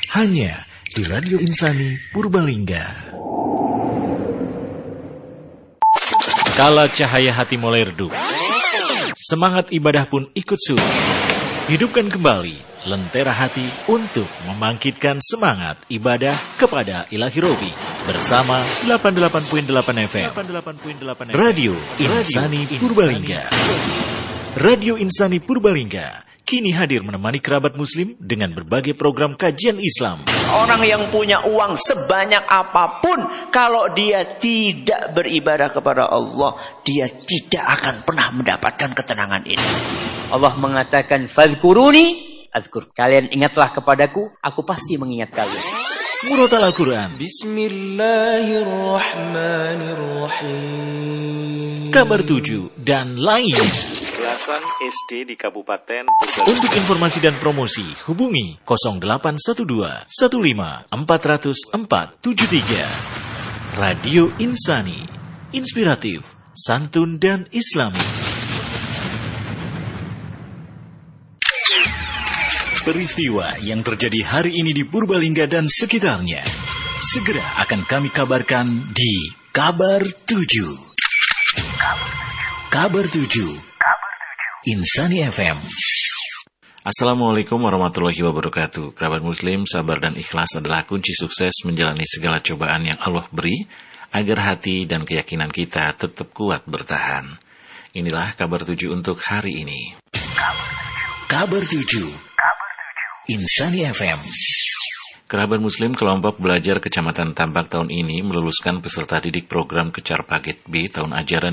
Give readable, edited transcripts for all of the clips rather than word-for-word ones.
hanya di Radio Insani Purbalingga. Kala cahaya hati mulai redup, semangat ibadah pun ikut surut. Hidupkan kembali lentera hati untuk membangkitkan semangat ibadah kepada Ilahi Robi bersama 88.8 FM Radio Insani Purbalingga. Radio Insani Purbalingga kini hadir menemani kerabat muslim dengan berbagai program kajian Islam. Orang yang punya uang sebanyak apapun, kalau dia tidak beribadah kepada Allah, dia tidak akan pernah mendapatkan ketenangan ini. Allah mengatakan, "Fadhkuruni adzkur." Kalian ingatlah kepadaku, aku pasti mengingat kalian. Murotal Al-Quran, Bismillahirrahmanirrahim, Kabar 7 dan lain. Belasan SD di Kabupaten Untuk informasi dan promosi hubungi 0812 15 400 473. Radio Insani, inspiratif, santun dan islami. Peristiwa yang terjadi hari ini di Purbalingga dan sekitarnya segera akan kami kabarkan di Kabar 7. Kabar 7 Insani FM. Assalamualaikum warahmatullahi wabarakatuh. Kerabat muslim, sabar dan ikhlas adalah kunci sukses menjalani segala cobaan yang Allah beri, agar hati dan keyakinan kita tetap kuat bertahan. Inilah kabar 7 untuk hari ini. Kabar 7 Insani FM. Kerabat muslim, kelompok belajar Kecamatan Tambak tahun ini meluluskan peserta didik program Kejar Paket B tahun ajaran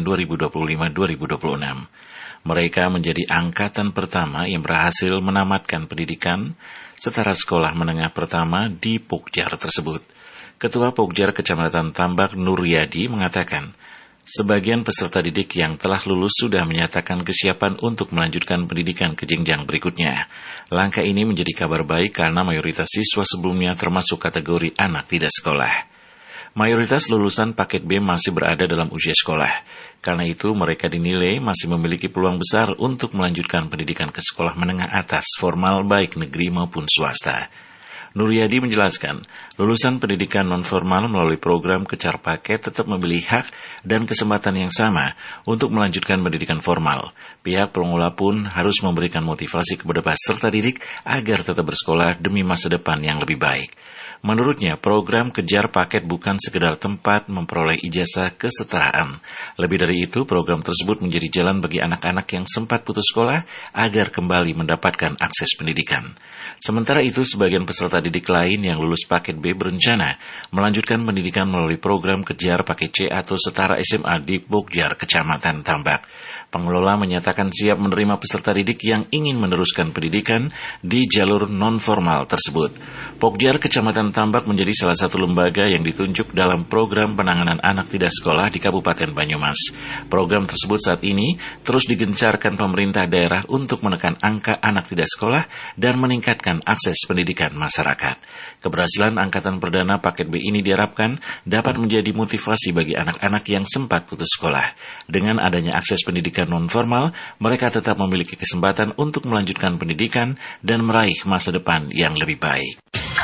2025-2026. Mereka menjadi angkatan pertama yang berhasil menamatkan pendidikan setara sekolah menengah pertama di Pokjar tersebut. Ketua Pokjar Kecamatan Tambak Nuryadi mengatakan, sebagian peserta didik yang telah lulus sudah menyatakan kesiapan untuk melanjutkan pendidikan ke jenjang berikutnya. Langkah ini menjadi kabar baik karena mayoritas siswa sebelumnya termasuk kategori anak tidak sekolah. Mayoritas lulusan paket B masih berada dalam usia sekolah. Karena itu mereka dinilai masih memiliki peluang besar untuk melanjutkan pendidikan ke sekolah menengah atas formal baik negeri maupun swasta. Nuryadi menjelaskan, lulusan pendidikan non-formal melalui program Kejar Paket tetap memiliki hak dan kesempatan yang sama untuk melanjutkan pendidikan formal. Pihak pengelola pun harus memberikan motivasi kepada peserta didik agar tetap bersekolah demi masa depan yang lebih baik. Menurutnya, program Kejar Paket bukan sekedar tempat memperoleh ijazah kesetaraan. Lebih dari itu, program tersebut menjadi jalan bagi anak-anak yang sempat putus sekolah agar kembali mendapatkan akses pendidikan. Sementara itu, sebagian peserta didik lain yang lulus paket B berencana melanjutkan pendidikan melalui program Kejar Paket C atau setara SMA di Pokjar, Kecamatan Tambak. Pengelola menyatakan siap menerima peserta didik yang ingin meneruskan pendidikan di jalur non-formal tersebut. Pokjar, Kecamatan Tambak menjadi salah satu lembaga yang ditunjuk dalam program penanganan anak tidak sekolah di Kabupaten Banyumas. Program tersebut saat ini terus digencarkan pemerintah daerah untuk menekan angka anak tidak sekolah dan meningkatkan akses pendidikan masyarakat. Keberhasilan angkatan perdana paket B ini diharapkan dapat menjadi motivasi bagi anak-anak yang sempat putus sekolah. Dengan adanya akses pendidikan non-formal, mereka tetap memiliki kesempatan untuk melanjutkan pendidikan dan meraih masa depan yang lebih baik.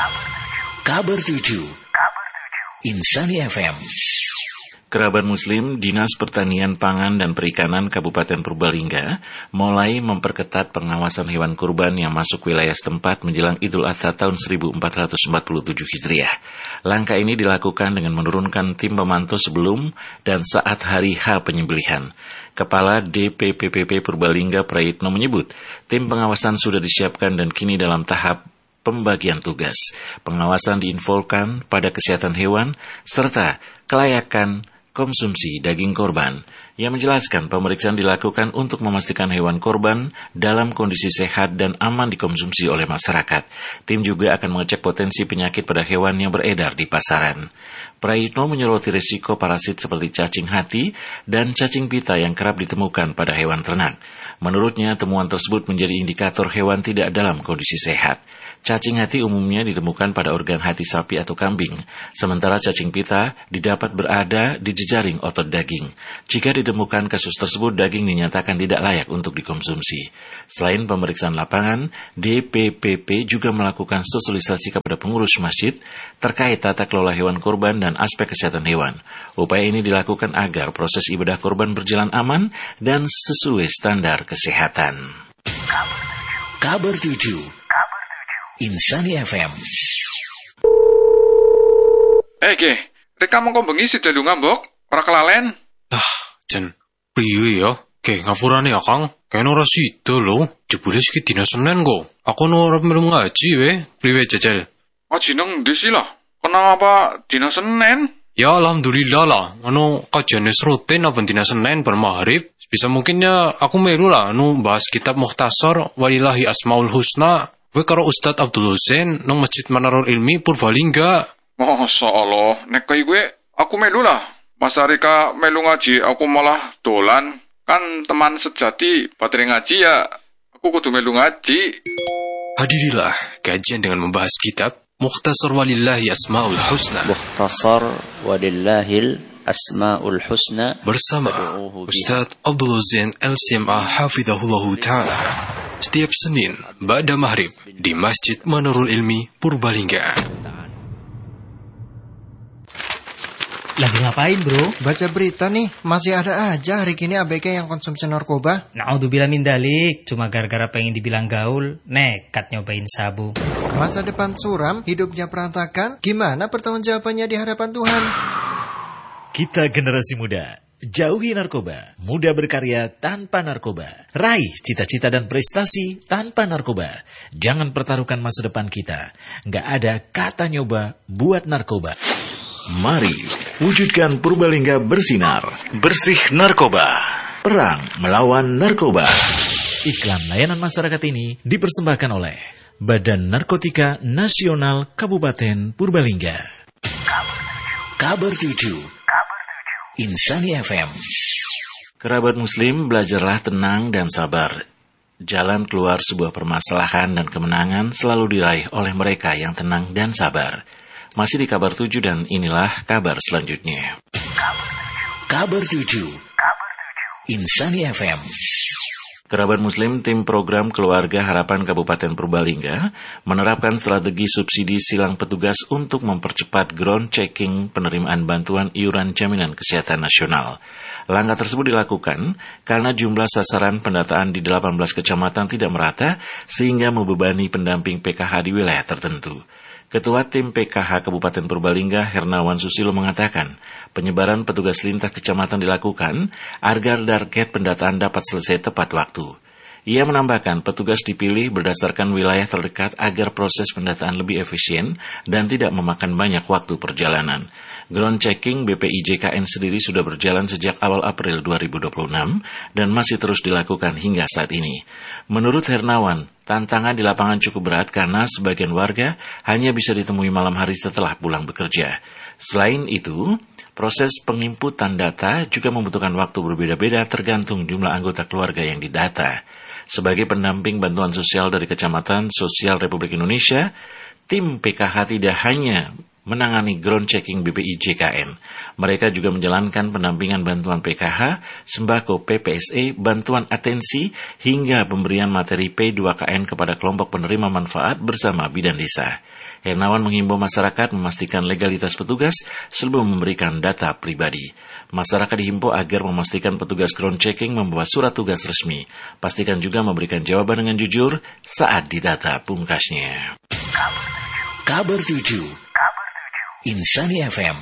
Kabar 7 Insani FM. Kerabat muslim, Dinas Pertanian Pangan dan Perikanan Kabupaten Purbalingga mulai memperketat pengawasan hewan kurban yang masuk wilayah setempat menjelang Idul Adha tahun 1447 Hijriah. Langkah ini dilakukan dengan menurunkan tim pemantau sebelum dan saat hari H penyembelihan. Kepala DPPPP Purbalingga Prayitno menyebut, tim pengawasan sudah disiapkan dan kini dalam tahap pembagian tugas. Pengawasan diinfokan pada kesehatan hewan serta kelayakan konsumsi daging korban. Ia menjelaskan pemeriksaan dilakukan untuk memastikan hewan korban dalam kondisi sehat dan aman dikonsumsi oleh masyarakat. Tim juga akan mengecek potensi penyakit pada hewan yang beredar di pasaran. Prayitno menyoroti risiko parasit seperti cacing hati dan cacing pita yang kerap ditemukan pada hewan ternak. Menurutnya, temuan tersebut menjadi indikator hewan tidak dalam kondisi sehat. Cacing hati umumnya ditemukan pada organ hati sapi atau kambing, sementara cacing pita didapat berada di jejaring otot daging. Jika ditemukan kasus tersebut, daging dinyatakan tidak layak untuk dikonsumsi. Selain pemeriksaan lapangan, DPPP juga melakukan sosialisasi kepada pengurus masjid terkait tata kelola hewan kurban dan aspek kesehatan hewan. Upaya ini dilakukan agar proses ibadah kurban berjalan aman dan sesuai standar kesehatan. Kabar 7 Insani FM. Reka mongko bengi sida lu ngambok, ora kelalen. Jen, priwe ya? Ngapurane ya, Kang. Kene ora sida lho, jebule iki dina Senin kok. Aku ora melu ngaji priwe jajal. Ngaji nang ndi sih lah? Kenapa dina Senin? Ya alhamdulillah lah, kajian rutin apa dina Senin bermaghrib. Bisa mungkin ya aku melu lah bahas kitab Mukhtasar Walillahi Asmaul Husna. Kowe karo Ustaz Abdul Husain nang Masjid Manarul Ilmi Purbalingga. Masya Allah, nek kaya gue aku melu lah. Mas Rika melu ngaji, aku malah dolan. Kan teman sejati, baterai ngaji ya, aku kudu melu ngaji. Hadirilah kajian dengan membahas kitab Mukhtasar Walillahi Asmaul Husna. Mukhtasar Walillahil Asmaul Husna bersama Ustaz Abdul Husain LCMA Hafidhahullahu Ta'ala. Setiap Senin, ba'da maghrib, di Masjid Manarul Ilmi Purbalingga. Lagi ngapain bro? Baca berita nih, masih ada aja hari ini ABG yang konsumsi narkoba. Naudzubillah min dalik, cuma gara-gara pengen dibilang gaul, nekat nyobain sabu. Masa depan suram, hidupnya berantakan, gimana pertanggungjawabannya di hadapan Tuhan? Kita generasi muda, jauhi narkoba, muda berkarya tanpa narkoba, raih cita-cita dan prestasi tanpa narkoba. Jangan pertaruhkan masa depan kita, nggak ada kata nyoba buat narkoba. Mari wujudkan Purbalingga bersinar, bersih narkoba, perang melawan narkoba. Iklan layanan masyarakat ini dipersembahkan oleh Badan Narkotika Nasional Kabupaten Purbalingga. Kabar 7 Insani FM. Kerabat muslim, belajarlah tenang dan sabar. Jalan keluar sebuah permasalahan dan kemenangan selalu diraih oleh mereka yang tenang dan sabar. Masih di kabar 7 dan inilah kabar selanjutnya. Kabar 7 Insani FM. Kerabat muslim, tim program Keluarga Harapan Kabupaten Purbalingga menerapkan strategi subsidi silang petugas untuk mempercepat ground checking penerimaan bantuan iuran jaminan kesehatan nasional. Langkah tersebut dilakukan karena jumlah sasaran pendataan di 18 kecamatan tidak merata sehingga membebani pendamping PKH di wilayah tertentu. Ketua Tim PKH Kabupaten Purbalingga, Hernawan Susilo mengatakan, penyebaran petugas lintas kecamatan dilakukan agar target pendataan dapat selesai tepat waktu. Ia menambahkan, petugas dipilih berdasarkan wilayah terdekat agar proses pendataan lebih efisien dan tidak memakan banyak waktu perjalanan. Ground checking BPIJKN sendiri sudah berjalan sejak awal April 2026 dan masih terus dilakukan hingga saat ini. Menurut Hernawan, tantangan di lapangan cukup berat karena sebagian warga hanya bisa ditemui malam hari setelah pulang bekerja. Selain itu, proses penginputan data juga membutuhkan waktu berbeda-beda tergantung jumlah anggota keluarga yang didata. Sebagai pendamping bantuan sosial dari Kecamatan Sosial Republik Indonesia, tim PKH tidak hanya menangani ground checking BPIJKN. Mereka juga menjalankan pendampingan bantuan PKH, sembako PPSE, bantuan atensi, hingga pemberian materi P2KN kepada kelompok penerima manfaat bersama bidan desa. Hernawan menghimbau masyarakat memastikan legalitas petugas sebelum memberikan data pribadi. Masyarakat dihimbau agar memastikan petugas ground checking membawa surat tugas resmi. Pastikan juga memberikan jawaban dengan jujur saat didata pungkasnya. Kabar 7 Insani FM.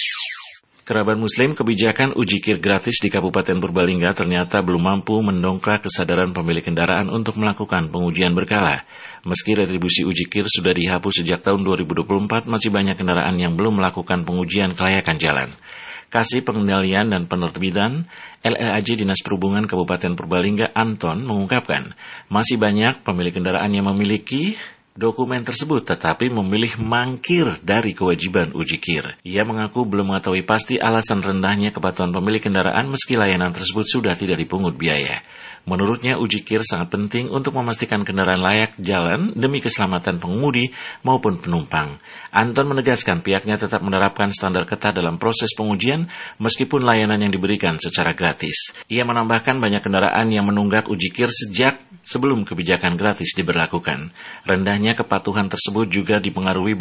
Kerabat muslim, kebijakan ujikir gratis di Kabupaten Purbalingga ternyata belum mampu mendongkrak kesadaran pemilik kendaraan untuk melakukan pengujian berkala. Meski retribusi ujikir sudah dihapus sejak tahun 2024, masih banyak kendaraan yang belum melakukan pengujian kelayakan jalan. Kasih Pengendalian dan Penerbitan LLAJ Dinas Perhubungan Kabupaten Purbalingga Anton mengungkapkan, masih banyak pemilik kendaraan yang memiliki dokumen tersebut tetapi memilih mangkir dari kewajiban uji KIR. Ia mengaku belum mengetahui pasti alasan rendahnya kepatuhan pemilik kendaraan meski layanan tersebut sudah tidak dipungut biaya. Menurutnya, uji KIR sangat penting untuk memastikan kendaraan layak jalan demi keselamatan pengemudi maupun penumpang. Anton menegaskan pihaknya tetap menerapkan standar ketat dalam proses pengujian meskipun layanan yang diberikan secara gratis. Ia menambahkan banyak kendaraan yang menunggak uji KIR sejak sebelum kebijakan gratis diberlakukan. Rendahnya kepatuhan tersebut juga dipengaruhi